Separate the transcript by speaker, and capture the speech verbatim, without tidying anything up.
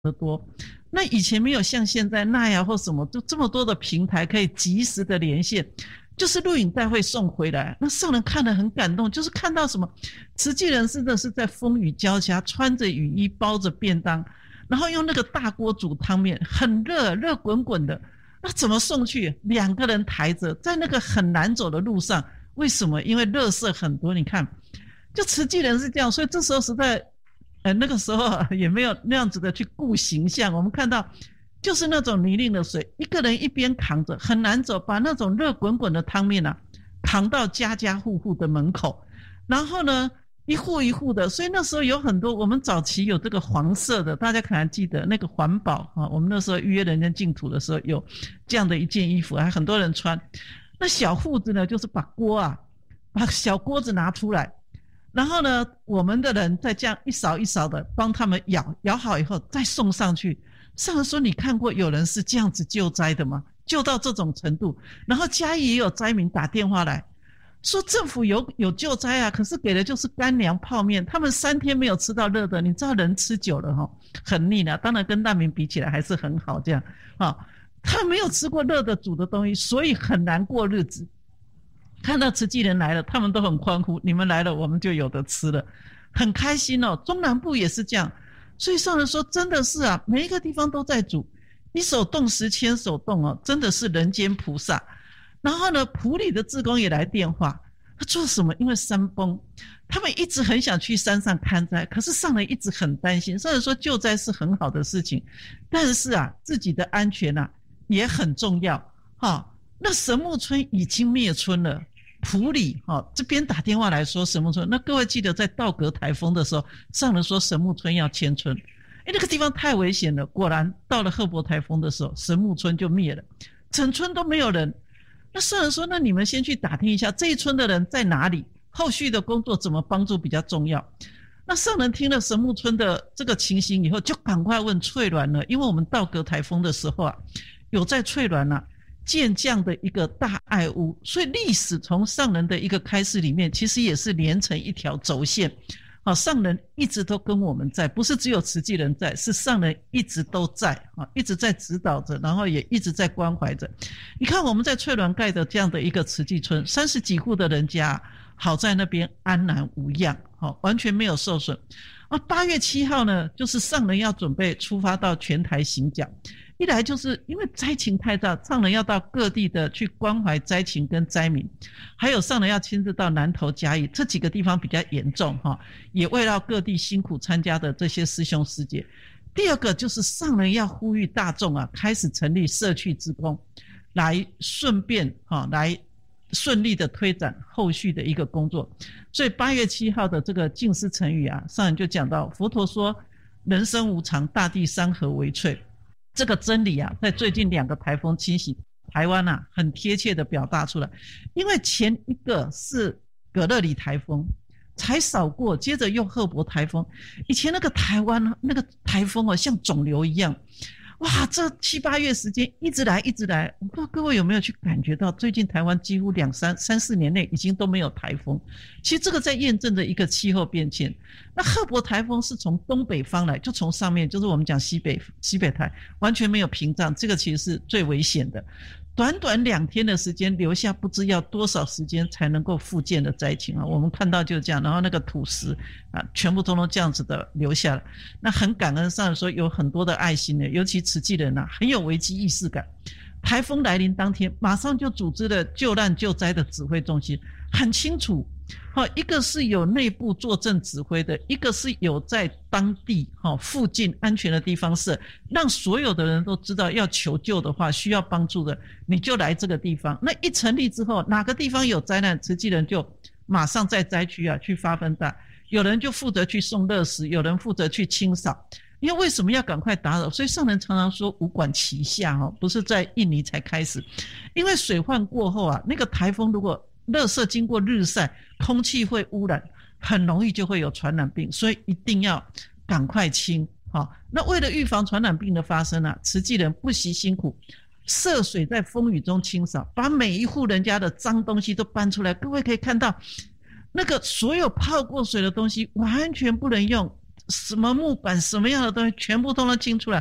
Speaker 1: 得多。那以前没有像现在那样或什么，就这么多的平台可以及时的连线，就是录影带会送回来。那上人看得很感动，就是看到什么，慈济人真的是在风雨交加，穿着雨衣，包着便当，然后用那个大锅煮汤面，很热，热滚滚的。那怎么送去？两个人抬着，在那个很难走的路上。为什么？因为垃圾很多。你看，就慈济人是这样，所以这时候实在。呃，那个时候也没有那样子的去顾形象，我们看到就是那种泥泞的水，一个人一边扛着很难走，把那种热滚滚的汤面啊扛到家家户户的门口，然后呢一户一户的，所以那时候有很多，我们早期有这个黄色的，大家可能记得那个环保啊，我们那时候预约人间净土的时候有这样的一件衣服，还很多人穿。那小户子呢，就是把锅啊，把小锅子拿出来。然后呢，我们的人再这样一勺一勺的帮他们舀，舀好以后再送上去。上人说，你看过有人是这样子救灾的吗？救到这种程度。然后嘉义也有灾民打电话来说，政府有有救灾啊，可是给的就是干粮泡面，他们三天没有吃到热的。你知道人吃久了齁很腻了，当然跟难民比起来还是很好这样啊。他们没有吃过热的煮的东西，所以很难过日子。看到慈济人来了，他们都很欢呼，你们来了我们就有得吃了，很开心哦。中南部也是这样，所以上人说真的是啊，每一个地方都在煮，一手动十千手动哦，真的是人间菩萨。然后呢，埔里的志工也来电话，他做什么？因为山崩，他们一直很想去山上看灾，可是上人一直很担心。上人说救灾是很好的事情，但是啊，自己的安全啊也很重要。哈、哦，那神木村已经灭村了。埔里哦，这边打电话来说神木村，那各位记得在道格台风的时候，上人说神木村要迁村，哎，那个地方太危险了。果然到了赫伯台风的时候，神木村就灭了，整村都没有人。那上人说，那你们先去打听一下这一村的人在哪里，后续的工作怎么帮助比较重要。那上人听了神木村的这个情形以后，就赶快问翠鸾了，因为我们道格台风的时候啊，有在翠鸾啊建这样的一个大爱屋，所以历史从上人的一个开示里面，其实也是连成一条轴线。好，上人一直都跟我们在，不是只有慈济人在，是上人一直都在啊，一直在指导着，然后也一直在关怀着。你看我们在翠鸾盖的这样的一个慈济村，三十几户的人家，好在那边安然无恙，好，完全没有受损。啊，八月七号呢，就是上人要准备出发到全台行脚。一来就是因为灾情太大，上人要到各地的去关怀灾情跟灾民，还有上人要亲自到南投嘉义这几个地方比较严重哈，也为了各地辛苦参加的这些师兄师姐。第二个就是上人要呼吁大众啊，开始成立社区志工，来顺便哈来顺利的推展后续的一个工作。所以八月七号的这个净思成语啊，上人就讲到佛陀说人生无常，大地山河为萃。这个真理啊，在最近两个台风侵袭台湾啊，很贴切的表达出来。因为前一个是葛乐里台风才扫过，接着又赫伯台风。以前那个台湾那个台风啊，像肿瘤一样，哇，这七八月时间一直来一直来。我不知道各位有没有去感觉到，最近台湾几乎两三三四年内已经都没有台风。其实这个在验证着一个气候变迁。那赫伯台风是从东北方来，就从上面，就是我们讲西北西北台，完全没有屏障，这个其实是最危险的。短短两天的时间，留下不知要多少时间才能够复建的灾情啊！我们看到就是这样，然后那个土石啊，全部通通这样子的留下来。那很感恩上说有很多的爱心的，尤其慈济人啊，很有危机意识感。台风来临当天，马上就组织了救难救灾的指挥中心，很清楚。好，一个是有内部坐镇指挥的，一个是有在当地好附近安全的地方设，让所有的人都知道要求救的话，需要帮助的，你就来这个地方。那一成立之后，哪个地方有灾难，慈济人就马上在灾区啊去发分担，有人就负责去送垃圾，有人负责去清扫。因为为什么要赶快打扰？所以上人常常说五管齐下哦，不是在印尼才开始。因为水患过后啊，那个台风如果垃圾经过日晒，空气会污染，很容易就会有传染病，所以一定要赶快清。好，那为了预防传染病的发生啊，慈济人不惜辛苦，涉水在风雨中清扫，把每一户人家的脏东西都搬出来。各位可以看到，那个所有泡过水的东西完全不能用， 什么木板什么样的东西全部都能清出来，